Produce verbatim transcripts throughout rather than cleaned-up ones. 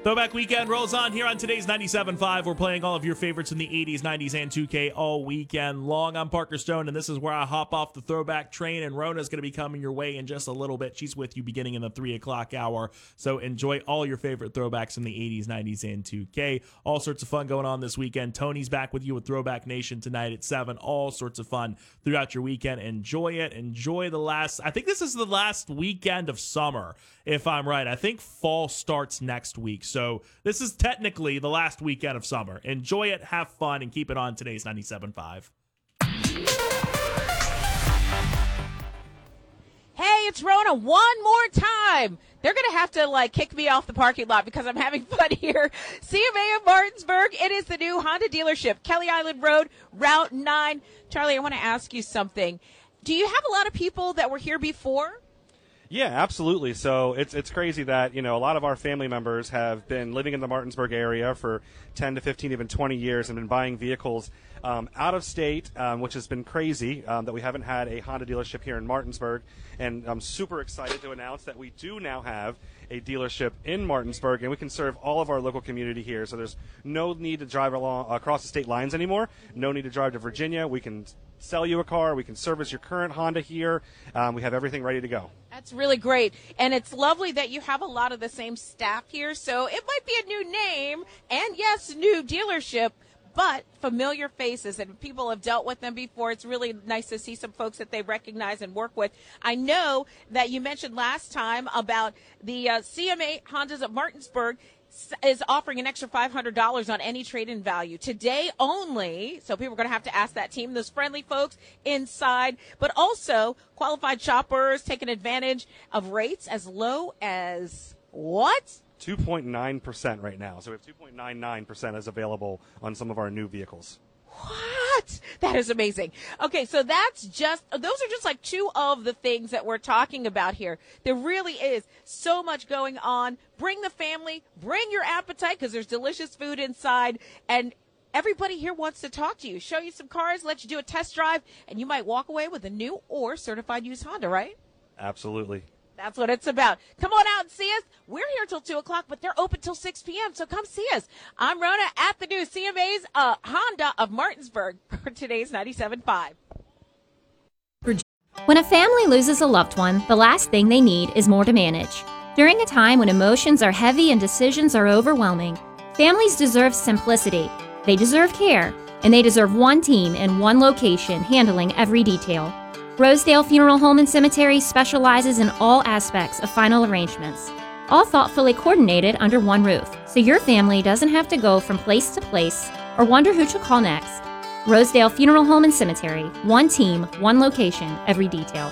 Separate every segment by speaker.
Speaker 1: Throwback Weekend rolls on here on today's ninety-seven point five. We're playing all of your favorites in the eighties, nineties, and two K all weekend long. I'm Parker Stone, and this is where I hop off the throwback train, and Rona's going to be coming your way in just a little bit. She's with you beginning in the three o'clock hour, so enjoy all your favorite throwbacks in the eighties, nineties, and two K. All sorts of fun going on this weekend. Tony's back with you with Throwback Nation tonight at seven. All sorts of fun throughout your weekend. Enjoy it. Enjoy the last, I think this is the last weekend of summer, if I'm right. I think fall starts next week, so this is technically the last weekend of summer. Enjoy it, have fun, and keep it on today's ninety-seven point five.
Speaker 2: Hey, it's Rona one more time. They're going to have to, like, kick me off the parking lot because I'm having fun here. C M A of Martinsburg. It is the new Honda dealership, Kelly Island Road, Route nine. Charlie, I want to ask you something. Do you have a lot of people that were here before?
Speaker 3: Yeah, absolutely. So it's it's crazy that, you know, a lot of our family members have been living in the Martinsburg area for ten to fifteen, even twenty years and been buying vehicles um, out of state, um, which has been crazy um, that we haven't had a Honda dealership here in Martinsburg. And I'm super excited to announce that we do now have a dealership in Martinsburg, and we can serve all of our local community here. So there's no need to drive along across the state lines anymore. No need to drive to Virginia. We can sell you a car. We can service your current Honda here. Um, we have everything ready to go.
Speaker 2: That's really great. And it's lovely that you have a lot of the same staff here. So it might be a new name and, yes, new dealership, but familiar faces, and people have dealt with them before. It's really nice to see some folks that they recognize and work with. I know that you mentioned last time about the uh, C M A Hondas of Martinsburg is offering an extra five hundred dollars on any trade-in value today only. So people are going to have to ask that team, those friendly folks inside, but also qualified shoppers taking advantage of rates as low as what?
Speaker 3: two point nine percent right now. So we have two point nine nine percent is available on some of our new vehicles.
Speaker 2: What? That is amazing. Okay, so that's just, those are just like two of the things that we're talking about here. There really is so much going on. Bring the family, bring your appetite, because there's delicious food inside, and everybody here wants to talk to you, show you some cars, let you do a test drive, and you might walk away with a new or certified used Honda, right?
Speaker 3: Absolutely.
Speaker 2: That's what it's about. Come on out and see us. We're here till two o'clock, but they're open till six p.m., so come see us. I'm Rona at the new C M A's uh, Honda of Martinsburg for today's ninety-seven point five.
Speaker 4: When a family loses a loved one, the last thing they need is more to manage. During a time when emotions are heavy and decisions are overwhelming, families deserve simplicity, they deserve care, and they deserve one team in one location handling every detail. Rosedale Funeral Home and Cemetery specializes in all aspects of final arrangements, all thoughtfully coordinated under one roof, so your family doesn't have to go from place to place or wonder who to call next. Rosedale Funeral Home and Cemetery, one team, one location, every detail.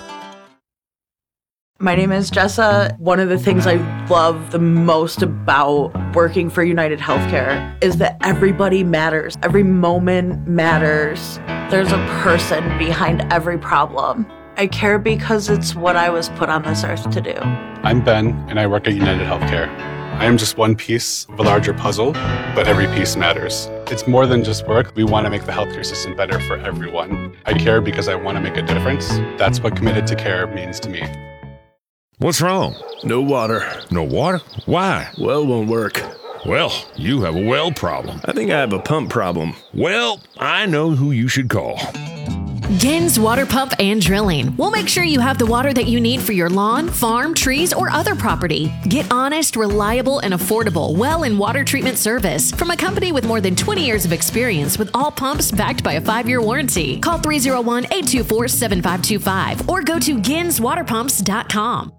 Speaker 5: My name is Jessa. One of the things I love the most about working for United Healthcare is that everybody matters. Every moment matters. There's a person behind every problem. I care because it's what I was put on this earth to do.
Speaker 6: I'm Ben, and I work at United Healthcare. I am just one piece of a larger puzzle, but every piece matters. It's more than just work. We want to make the healthcare system better for everyone. I care because I want to make a difference. That's what committed to care means to me.
Speaker 7: What's wrong?
Speaker 8: No water.
Speaker 7: No water? Why?
Speaker 8: Well won't work.
Speaker 7: Well, you have a well problem.
Speaker 8: I think I have a pump problem.
Speaker 7: Well, I know who you should call.
Speaker 9: Gins Water Pump and Drilling. We'll make sure you have the water that you need for your lawn, farm, trees, or other property. Get honest, reliable, and affordable well and water treatment service from a company with more than twenty years of experience with all pumps backed by a five-year warranty. Call three oh one, eight two four, seven five two five or go to gins water pumps dot com.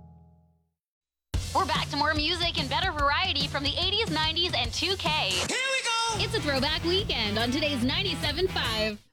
Speaker 10: We're back to more music and better variety from the eighties, nineties, and two K.
Speaker 11: Here we go!
Speaker 10: It's a throwback weekend on today's ninety-seven point five.